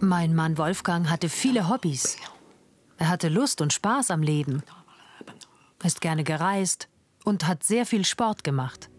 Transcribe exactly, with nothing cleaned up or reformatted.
Mein Mann Wolfgang hatte viele Hobbys. Er hatte Lust und Spaß am Leben, ist gerne gereist und hat sehr viel Sport gemacht.